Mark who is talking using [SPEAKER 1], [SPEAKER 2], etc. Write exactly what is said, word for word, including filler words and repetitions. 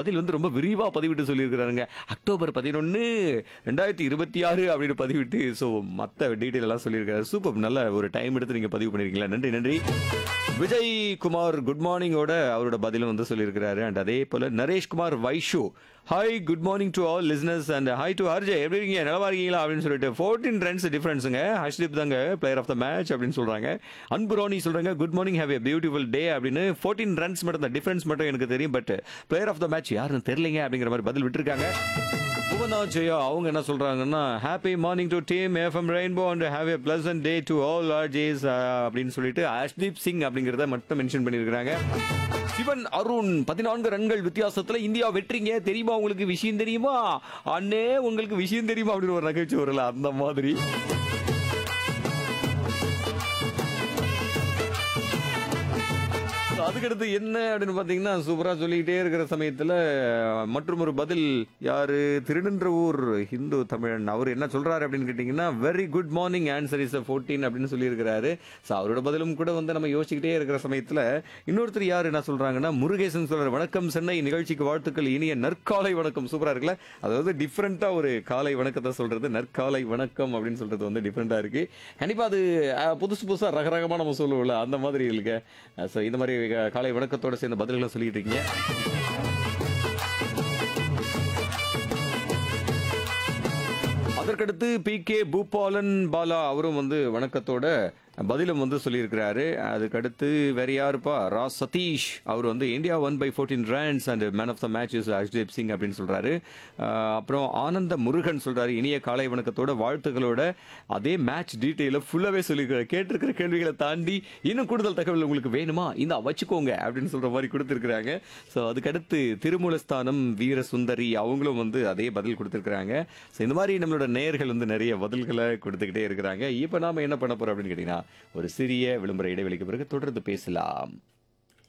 [SPEAKER 1] பதில் வந்து ரொம்ப விரிவா பதிவிட்டு சொல்லியிருக்கிறாருங்க. அக்டோபர் பதினொன்று இரண்டாயிரத்து இருபத்தி ஆறு அப்படின்னு பதிவிட்டு ஸோ மத்த டீட்டெயில் எல்லாம் சொல்லியிருக்காரு. சூப்பர். நல்ல ஒரு டைம் எடுத்து நீங்க பதிவு பண்ணியிருக்கீங்களா? நன்றி, நன்றி. விஜய் குமார் குட் மார்னிங்கோட அவரோட பதிலும் வந்து சொல்லியிருக்கிறாரு. அண்ட் அதே போல Naresh Kumar Vaishu hi good morning to all listeners and hi to ஹர்ஜே எப்படி இருக்கீங்க நல்லா இருக்கீங்களா அப்படின்னு சொல்லிட்டு பதினான்கு ரன்ஸ் டிஃபரன்ஸுங்க. ஹர்ஷ்தீப் தாங்க பிளேயர் ஆஃப் த மேட்ச் அப்படின்னு சொல்றாங்க. அன்பு ரோனி சொல்றாங்க good morning have a beautiful டே அப்படின்னு பதினான்கு ரன்ஸ் மட்டும் தான் டிஃபரன்ஸ் மட்டும் எனக்கு தெரியும். But player of the match யாருன்னு தெரியலங்க அப்படிங்கிற மாதிரி பதில் விட்டுருக்காங்க. புவனா ஜெயா அவங்க என்ன சொல்றாங்கன்னா happy morning to team FM rainbow and have a pleasant day to all RJs அப்படின்னு சொல்லிட்டு ஹர்ஷ்தீப் சிங் அப்படிங்கறத மட்டும் மென்ஷன் பண்ணியிருக்காங்க. சிவன் அருண் பதினான்கு ரன்கள் வித்தியாசத்துல இந்தியா வெற்றிங்க தெரியுமா உங்களுக்கு விஷயம் தெரியுமா அண்ணே உங்களுக்கு விஷயம் தெரியுமா அப்படின்னு ஒரு நகைச்சுவை வரல அந்த மாதிரி. அதுக்கடுத்து என்ன அப்படின்னு பாத்தீங்கன்னா சூப்பரா சொல்லிக்கிட்டே இருக்கிற சமயத்துல மற்றும் ஒரு பதில் யாரு திருநின்ற ஊர் ஹிந்து தமிழன் அவர் என்ன சொல்றாரு அப்படின்னு கேட்டீங்கன்னா very good morning answer is பதினான்கு அப்படின்னு சொல்லி இருக்கிறாரு. அவரோட பதிலும் கூட வந்து நம்ம யோசிச்சுக்கிட்டே இருக்கிற சமயத்துல இன்னொருத்தர் யாரு என்ன சொல்றாங்கன்னா முருகேசன் சொல்றாரு வணக்கம் சென்னை நிகழ்ச்சிக்கு வாழ்த்துக்கள் இனிய நற்காலை வணக்கம். சூப்பரா இருக்குல்ல. அதாவது டிஃப்ரெண்டா ஒரு காலை வணக்கத்தை சொல்றது நற்காலை வணக்கம் அப்படின்னு சொல்றது வந்து டிஃப்ரெண்டா இருக்கு. கண்டிப்பா அது புதுசு புதுசா ரகரகமா நம்ம சொல்லுவோம்ல அந்த மாதிரி இருக்கு. இந்த மாதிரி காலை வணக்கத்தோட சேர்ந்த பதில்களை சொல்லிட்டு இருக்கீங்க. அதற்கடுத்து பி கே பூபாலன் பாலா அவரும் வந்து வணக்கத்தோட பதிலும் வந்து சொல்லியிருக்கிறாரு. அதுக்கடுத்து வேற யாருப்பா ரா சதீஷ் அவர் வந்து India one by fourteen runs and man of the match is Harshdeep Singh அப்படின்னு சொல்றாரு. அப்புறம் ஆனந்த முருகன் சொல்றாரு இனிய காலை வணக்கத்தோட வாழ்த்துக்களோட அதே மேட்ச் டீட்டெயில ஃபுல்லாவே சொல்லியிருக்காரு. கேட்டிருக்கிற கேள்விகளை தாண்டி இன்னும் கூடுதல் தகவல் உங்களுக்கு வேணுமா இந்த வச்சுக்கோங்க அப்படின்னு சொல்ற மாதிரி கொடுத்திருக்கிறாங்க. ஸோ அதுக்கடுத்து திருமூலஸ்தானம் வீர சுந்தரி அவங்களும் வந்து அதே பதில் கொடுத்திருக்கிறாங்க. ஸோ இந்த மாதிரி நம்மளோட நேயர்கள் வந்து நிறைய பதில்களை கொடுத்துக்கிட்டே இருக்கிறாங்க. இப்போ நாம என்ன பண்ண போறோம் அப்படின்னு கேட்டீங்கன்னா ஒரு சிறிய விளம்பர இடைவெளிக்கு பிறகு தொடர்ந்து பேசலாம்.